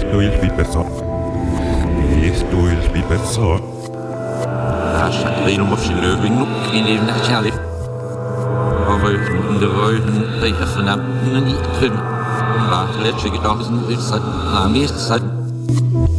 durch wie besser. Gehst durch wie besser. Ashadrin Moschilöving, in der Charlie. Aber in der Röden, die Vernammten, die Trim. War letzte Gedanken, ist seit Armee, seit